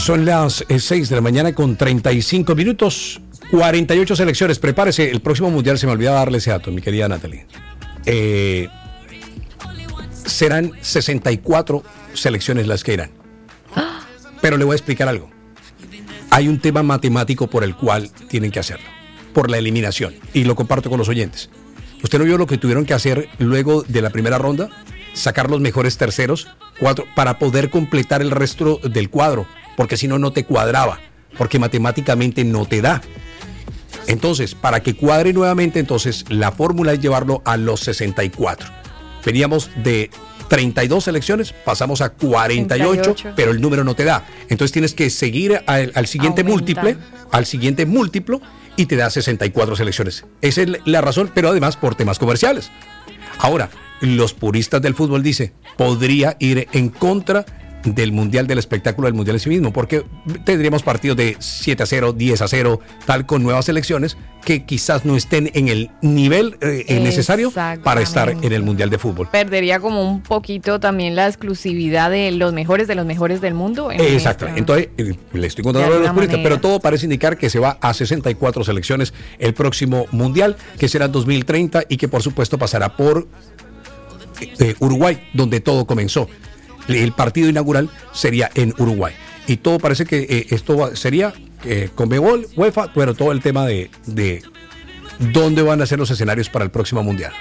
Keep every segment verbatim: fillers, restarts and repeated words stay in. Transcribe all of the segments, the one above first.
Son las seis de la mañana con treinta y cinco minutos, cuarenta y ocho selecciones. Prepárese, el próximo mundial, se me olvidaba darle ese dato, mi querida Natalie. Eh, serán sesenta y cuatro selecciones las que irán. Pero le voy a explicar algo. Hay un tema matemático por el cual tienen que hacerlo, por la eliminación, y lo comparto con los oyentes. ¿Usted no vio lo que tuvieron que hacer luego de la primera ronda? Sacar los mejores terceros, cuatro, para poder completar el resto del cuadro, porque si no, no te cuadraba, porque matemáticamente no te da. Entonces, para que cuadre nuevamente, entonces, la fórmula es llevarlo a los sesenta y cuatro. Veníamos de treinta y dos selecciones, pasamos a cuarenta y ocho, treinta y ocho. Pero el número no te da. Entonces tienes que seguir al, al siguiente Aumenta. múltiple, al siguiente múltiplo, y te da sesenta y cuatro selecciones. Esa es la razón, pero además por temas comerciales. Ahora, los puristas del fútbol dicen, podría ir en contra del mundial, del espectáculo del mundial en sí mismo, porque tendríamos partidos de siete a cero, diez a cero, tal, con nuevas selecciones que quizás no estén en el nivel eh, necesario para estar en el mundial de fútbol. Perdería como un poquito también la exclusividad de los mejores de los mejores del mundo. Exacto, entonces eh, le estoy contando a los puristas, pero todo parece indicar que se va a sesenta y cuatro selecciones el próximo mundial, que será dos mil treinta y que por supuesto pasará por eh, Uruguay, donde todo comenzó. El partido inaugural sería en Uruguay. Y todo parece que eh, esto va, sería eh, Conmebol, UEFA, pero todo el tema de, de dónde van a ser los escenarios para el próximo mundial.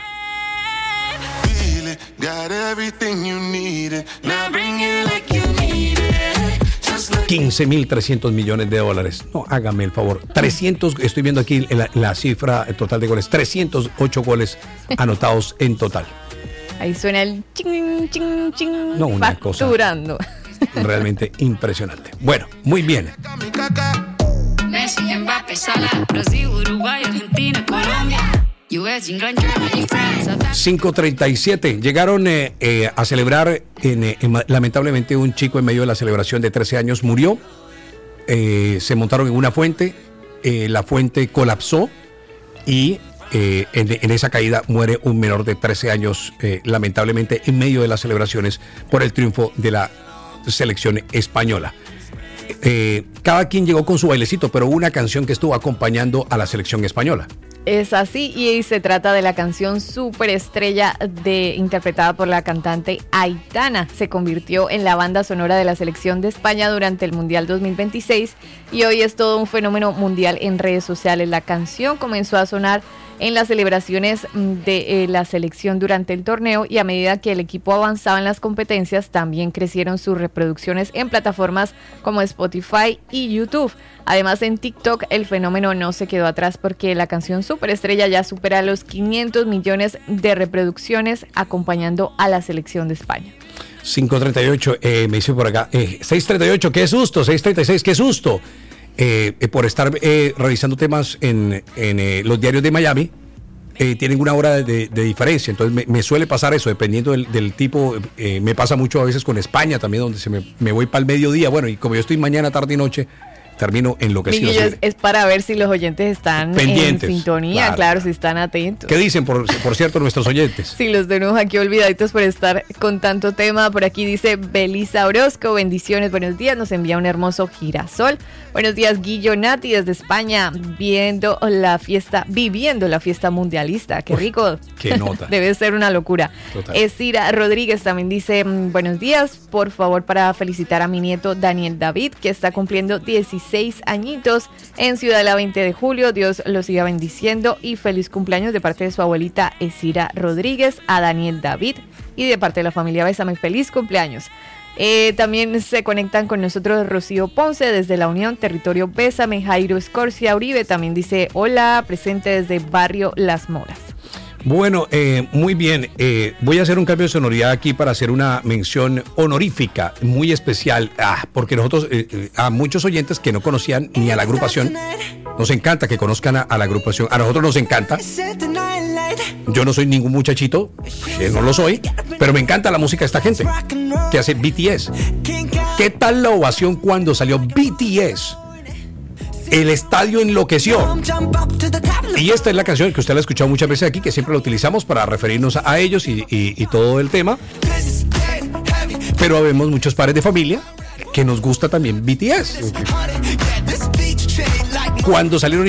quince mil trescientos millones de dólares. No, hágame el favor. trescientos, estoy viendo aquí la, la cifra total de goles. trescientos ocho goles anotados en total. Ahí suena el ching, ching, ching, no, una facturando. Cosa realmente impresionante. Bueno, muy bien. cinco treinta y siete. Llegaron eh, eh, a celebrar, en, en, lamentablemente un chico en medio de la celebración de trece años murió. Eh, se montaron en una fuente, eh, la fuente colapsó y... Eh, en, en esa caída muere un menor de trece años, eh, lamentablemente en medio de las celebraciones por el triunfo de la selección española. Eh, cada quien llegó con su bailecito, pero hubo una canción que estuvo acompañando a la selección española. Es así, y se trata de la canción Superestrella, de, interpretada por la cantante Aitana. Se convirtió en la banda sonora de la selección de España durante el Mundial dos mil veintiséis y hoy es todo un fenómeno mundial en redes sociales. La canción comenzó a sonar en las celebraciones de eh, la selección durante el torneo, y a medida que el equipo avanzaba en las competencias también crecieron sus reproducciones en plataformas como Spotify y YouTube. Además, en TikTok el fenómeno no se quedó atrás, porque la canción Superestrella ya supera los quinientos millones de reproducciones acompañando a la selección de España. cinco treinta y ocho, eh, me dice por acá, eh, seis treinta y ocho, qué susto, seis treinta y seis, qué susto. Eh, eh, por estar eh, revisando temas en, en eh, los diarios de Miami, eh, tienen una hora de, de diferencia, entonces me, me suele pasar eso, dependiendo del, del tipo, eh, me pasa mucho a veces con España también, donde se me, me voy para el mediodía, bueno, y como yo estoy mañana, tarde y noche, termino enloquecido. Es, es para ver si los oyentes están pendientes, en sintonía, claro. claro, si están atentos. ¿Qué dicen, por, por cierto, nuestros oyentes? Sí, los tenemos aquí olvidaditos por estar con tanto tema. Por aquí dice Belisa Orozco, bendiciones, buenos días, nos envía un hermoso girasol. Buenos días, Guillo Nati, desde España, viendo la fiesta, viviendo la fiesta mundialista. Qué rico. Uf, qué nota. Debe ser una locura. Total. Esira Rodríguez también dice, buenos días, por favor, para felicitar a mi nieto Daniel David, que está cumpliendo dieciséis añitos en Ciudad de la veinte de julio. Dios lo siga bendiciendo y feliz cumpleaños de parte de su abuelita Esira Rodríguez a Daniel David, y de parte de la familia Bésame, feliz cumpleaños. Eh, también se conectan con nosotros Rocío Ponce desde la Unión, territorio Bésame. Jairo Escorcia Uribe también dice hola, presente desde barrio Las Moras. Bueno, eh, muy bien, eh, voy a hacer un cambio de sonoridad aquí para hacer una mención honorífica muy especial, ah, porque nosotros, eh, a muchos oyentes que no conocían ni a la agrupación, nos encanta que conozcan a, a la agrupación, a nosotros nos encanta. Yo no soy ningún muchachito, eh, no lo soy, pero me encanta la música de esta gente que hace B T S. ¿Qué tal la ovación cuando salió B T S? El estadio enloqueció. Y esta es la canción que usted la ha escuchado muchas veces aquí, que siempre la utilizamos para referirnos a ellos y, y, y todo el tema. Pero vemos muchos padres de familia que nos gusta también B T S. Cuando salieron